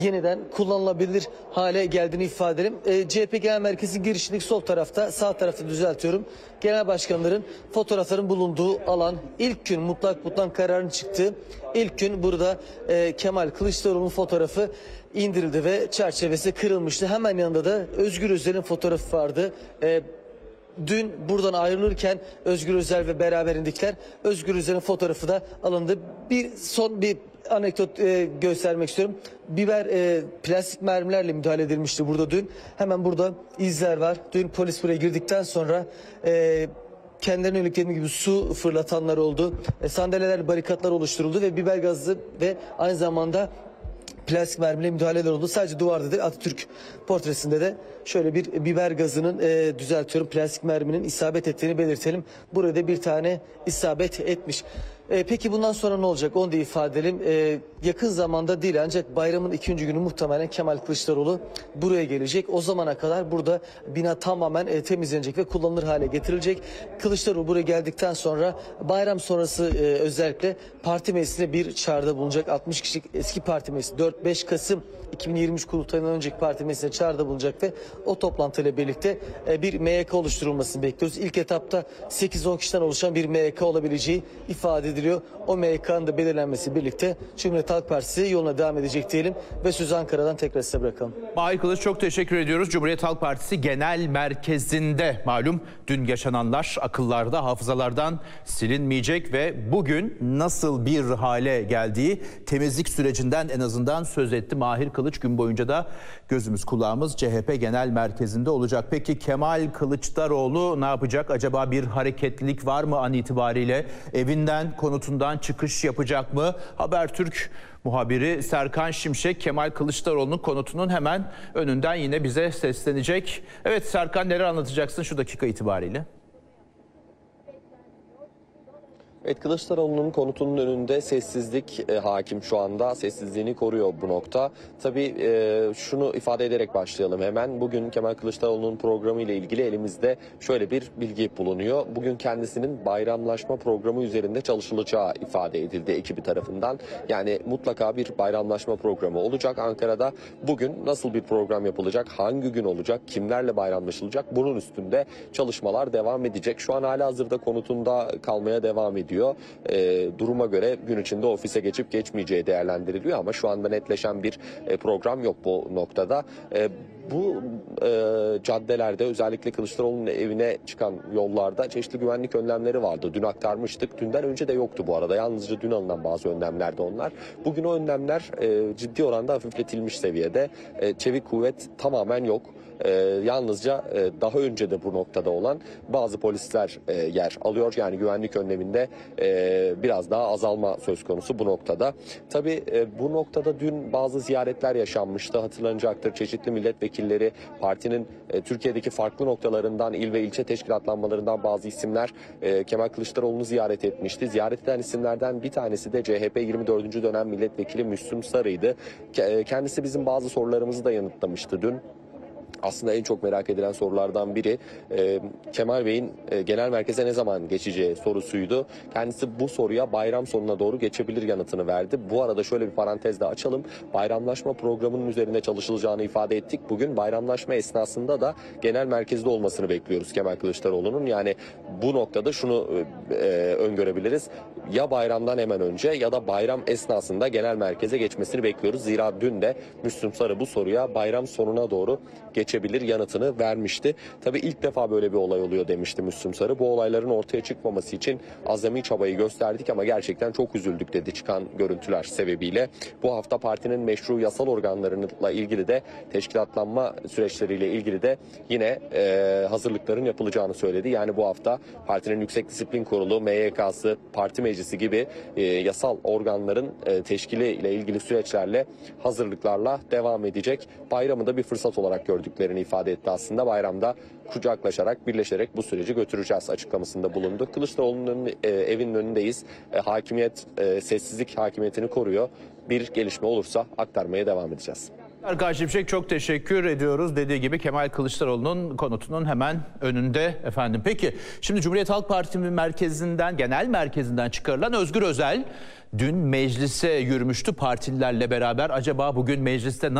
yeniden kullanılabilir hale geldiğini ifade edelim. CHP Genel Merkezi girişindeki sol tarafta, sağ tarafta düzeltiyorum. Genel başkanların fotoğrafların bulunduğu alan, ilk gün mutlak kararın çıktığı ilk gün burada Kemal Kılıçdaroğlu'nun fotoğrafı indirildi ve çerçevesi kırılmıştı. Hemen yanında da Özgür Özel'in fotoğrafı vardı. Dün buradan ayrılırken Özgür Özel ve beraberindekiler, Özgür Özel'in fotoğrafı da alındı. Son bir anekdot göstermek istiyorum. Plastik mermilerle müdahale edilmişti burada dün. Hemen burada izler var. Dün polis buraya girdikten sonra kendilerine yönelik dediğim gibi su fırlatanlar oldu. Sandalyeler, barikatlar oluşturuldu ve biber gazı ve aynı zamanda plastik mermiyle müdahaleler oldu. Sadece duvarda değil, Atatürk portresinde de şöyle bir biber gazının plastik merminin isabet ettiğini belirtelim. Burada bir tane isabet etmiş. Peki bundan sonra ne olacak? Onu da ifade edelim. Yakın zamanda değil ancak bayramın ikinci günü muhtemelen Kemal Kılıçdaroğlu buraya gelecek. O zamana kadar burada bina tamamen temizlenecek ve kullanılır hale getirilecek. Kılıçdaroğlu buraya geldikten sonra bayram sonrası özellikle parti meclisine bir çağrıda bulunacak. 60 kişilik eski parti meclisi 4-5 Kasım 2023 kurultayından önceki parti meclisine çağrıda bulunacak ve o toplantıyla birlikte bir MYK oluşturulmasını bekliyoruz. İlk etapta 8-10 kişiden oluşan bir MYK olabileceği ifade ediliyor. O MYK'nın da belirlenmesi birlikte Cumhuriyet Halk Partisi yoluna devam edecek diyelim ve sözü Ankara'dan tekrar size bırakalım. Mahir Kılıç, çok teşekkür ediyoruz. Cumhuriyet Halk Partisi Genel Merkezi'nde malum dün yaşananlar akıllarda, hafızalardan silinmeyecek ve bugün nasıl bir hale geldiği temizlik sürecinden en azından söz etti Mahir Kılıç. Gün boyunca da gözümüz kulağımız CHP Genel Merkezi'nde olacak. Peki Kemal Kılıçdaroğlu ne yapacak? Acaba bir hareketlilik var mı an itibariyle? Evinden, konutundan çıkış yapacak mı? Habertürk muhabiri Serkan Şimşek Kemal Kılıçdaroğlu'nun konutunun hemen önünden yine bize seslenecek. Evet Serkan, neler anlatacaksın şu dakika itibariyle? Evet, Kılıçdaroğlu'nun konutunun önünde sessizlik hakim şu anda. Sessizliğini koruyor bu nokta. Tabii şunu ifade ederek başlayalım hemen. Bugün Kemal Kılıçdaroğlu'nun programı ile ilgili elimizde şöyle bir bilgi bulunuyor. Bugün kendisinin bayramlaşma programı üzerinde çalışılacağı ifade edildi ekibi tarafından. Yani mutlaka bir bayramlaşma programı olacak Ankara'da. Bugün nasıl bir program yapılacak, hangi gün olacak, kimlerle bayramlaşılacak, bunun üstünde çalışmalar devam edecek. Şu an halihazırda konutunda kalmaya devam ediyor. Duruma göre gün içinde ofise geçip geçmeyeceği değerlendiriliyor ama şu anda netleşen bir program yok bu noktada. Bu caddelerde, özellikle Kılıçdaroğlu'nun evine çıkan yollarda çeşitli güvenlik önlemleri vardı. Dün aktarmıştık. Dünden önce de yoktu bu arada. Yalnızca dün alınan bazı önlemlerdi onlar. Bugün o önlemler ciddi oranda hafifletilmiş seviyede. Çevik kuvvet tamamen yok. Yalnızca daha önce de bu noktada olan bazı polisler yer alıyor. Yani güvenlik önleminde biraz daha azalma söz konusu bu noktada. Tabii bu noktada dün bazı ziyaretler yaşanmıştı. Hatırlanacaktır, çeşitli milletvekilleri partinin Türkiye'deki farklı noktalarından, il ve ilçe teşkilatlanmalarından bazı isimler Kemal Kılıçdaroğlu'nu ziyaret etmişti. Ziyaret eden isimlerden bir tanesi de CHP 24. dönem milletvekili Müslüm Sarı'ydı. Kendisi bizim bazı sorularımızı da yanıtlamıştı dün. Aslında en çok merak edilen sorulardan biri Kemal Bey'in genel merkeze ne zaman geçeceği sorusuydu. Kendisi bu soruya bayram sonuna doğru geçebilir yanıtını verdi. Bu arada şöyle bir parantez de açalım. Bayramlaşma programının üzerinde çalışılacağını ifade ettik. Bugün bayramlaşma esnasında da genel merkezde olmasını bekliyoruz Kemal Kılıçdaroğlu'nun. Yani bu noktada şunu öngörebiliriz. Ya bayramdan hemen önce ya da bayram esnasında genel merkeze geçmesini bekliyoruz. Zira dün de Müslüm Sarı bu soruya bayram sonuna doğru geçebilir yanıtını vermişti. Tabii ilk defa böyle bir olay oluyor demişti Müslüm Sarı. Bu olayların ortaya çıkmaması için azami çabayı gösterdik ama gerçekten çok üzüldük dedi çıkan görüntüler sebebiyle. Bu hafta partinin meşru yasal organlarıyla ilgili de teşkilatlanma süreçleriyle ilgili de yine hazırlıkların yapılacağını söyledi. Yani bu hafta partinin Yüksek Disiplin Kurulu, MYK'sı, parti meclisi gibi yasal organların teşkili ile ilgili süreçlerle hazırlıklarla devam edecek. Bayramı da bir fırsat olarak gördüklerini ifade etti aslında. Bayramda kucaklaşarak, birleşerek bu süreci götüreceğiz açıklamasında bulundu. Kılıçdaroğlu'nun evinin önündeyiz. Hakimiyet, sessizlik hakimiyetini koruyor. Bir gelişme olursa aktarmaya devam edeceğiz. Erkan Şimşek çok teşekkür ediyoruz. Dediği gibi Kemal Kılıçdaroğlu'nun konutunun hemen önünde efendim. Peki şimdi Cumhuriyet Halk Partisi'nin merkezinden, genel merkezinden çıkarılan Özgür Özel dün meclise yürümüştü partililerle beraber. Acaba bugün mecliste